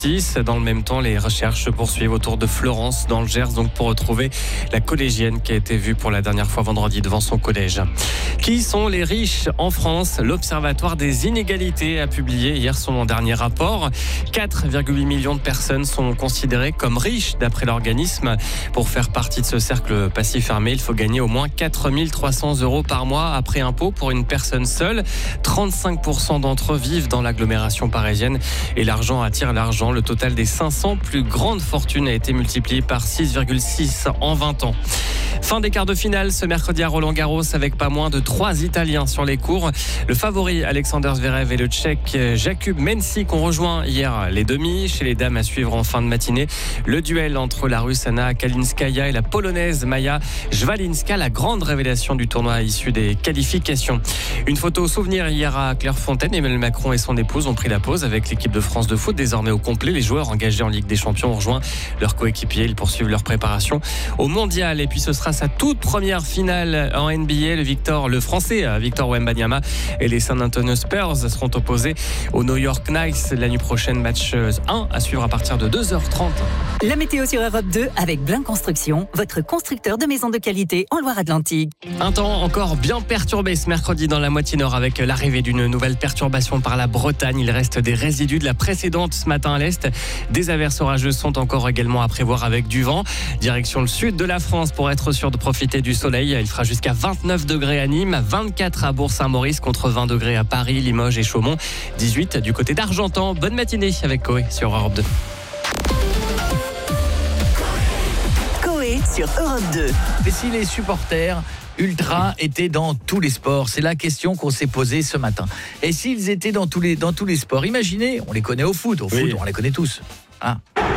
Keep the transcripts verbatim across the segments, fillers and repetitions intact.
Dans le même temps, les recherches se poursuivent autour de Florence dans le Gers, donc pour retrouver la collégienne qui a été vue pour la dernière fois vendredi devant son collège. Qui sont les riches en France ? L'Observatoire des inégalités a publié hier son dernier rapport. quatre virgule huit millions de personnes sont considérées comme riches d'après l'organisme. Pour faire partie de ce cercle passif fermé, il faut gagner au moins quatre mille trois cents euros par mois après impôt pour une personne seule. trente-cinq pour cent d'entre eux vivent dans l'agglomération parisienne et l'argent attire l'argent. Le total des cinq cents plus grandes fortunes a été multiplié par six virgule six en vingt ans. Fin des quarts de finale ce mercredi à Roland-Garros avec pas moins de trois Italiens sur les cours. Le favori Alexander Zverev et le Tchèque Jakub Mensik ont rejoint hier les demi. Chez les dames à suivre en fin de matinée, le duel entre la Russe Anna Kalinskaya et la Polonaise Maja Szwalinska, la grande révélation du tournoi issue des qualifications. Une photo souvenir hier à Clairefontaine. Emmanuel Macron et son épouse ont pris la pause avec l'équipe de France de foot désormais au complet. Les joueurs engagés en Ligue des Champions ont rejoint leurs coéquipiers. Ils poursuivent leur préparation au Mondial. Et puis ce sera sa toute première finale en N B A. Le Victor, le Français Victor Wembanyama et les San Antonio Spurs seront opposés aux New York Knicks la nuit prochaine. Match un à suivre à partir de deux heures trente. La météo sur Europe deux avec Blin Construction, votre constructeur de maisons de qualité en Loire-Atlantique. Un temps encore bien perturbé ce mercredi dans la moitié nord avec l'arrivée d'une nouvelle perturbation par la Bretagne. Il reste des résidus de la précédente ce matin à l'est. Des averses orageuses sont encore également à prévoir avec du vent. Direction le sud de la France pour être sûr de profiter du soleil. Il fera jusqu'à vingt-neuf degrés à Nîmes, vingt-quatre à Bourg-Saint-Maurice contre vingt degrés à Paris, Limoges et Chaumont, dix-huit du côté d'Argentan. Bonne matinée avec Coé sur Europe deux. Coé sur Europe deux. Et si les supporters ultra étaient dans tous les sports? C'est la question qu'on s'est posée ce matin. Et s'ils étaient dans tous les, dans tous les sports? Imaginez, on les connaît au foot. Au foot, oui. On les connaît tous. Hein?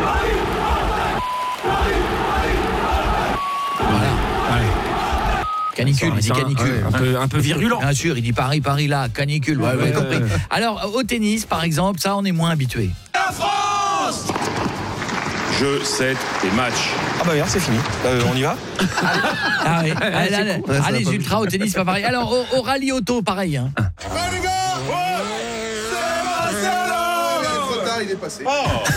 Voilà. Ouais. Canicule, il dit canicule. Un peu, un peu virulent. Bien sûr, il dit Paris, Paris là, canicule. Ouais, ouais, compris. Ouais. Alors, au tennis, par exemple, ça, on est moins habitué. La France! Je sais les matchs. Ah bah bien, c'est fini. Euh, on y va? Ah oui. Ah, là, là, cool. ah, les ultras au tennis, pas pareil. Alors, au, au rallye auto, pareil. Hein. Ah. Ouais, les gars, ouais, c'est Barcelone! Il est passé.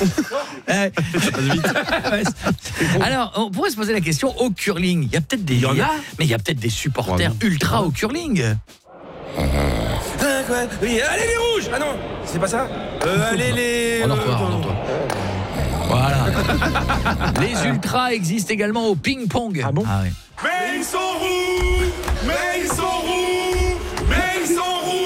Oh. Alors, on pourrait se poser la question au curling. Il y a peut-être des, il y en a, mais il y a peut-être des supporters ouais. ultra au curling. Euh, ouais. Oui, allez les rouges. Ah non, c'est pas ça. Euh, allez les. Endors-toi, endors-toi. Voilà. Les ultras existent également au ping-pong. Ah bon? Ah, oui. Mais ils sont